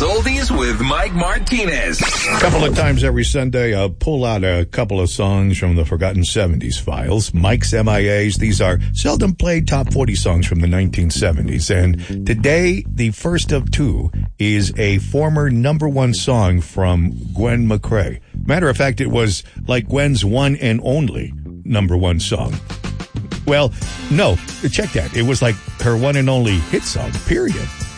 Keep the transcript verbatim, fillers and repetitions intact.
Plus Oldies with Mike Martinez. A couple of times every Sunday, I'll pull out a couple of songs from the Forgotten seventies files. Mike's M I As. These are seldom played top forty songs from the nineteen seventies. And today, the first of two is a former number one song from Gwen McCrae. Matter of fact, it was like Gwen's one and only number one song. Well, no, check that. It was like her one and only hit song, period.